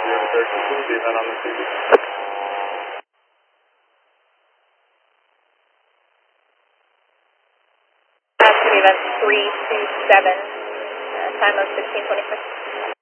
you have a third facility event on this evening? Active event 327, time of 1626.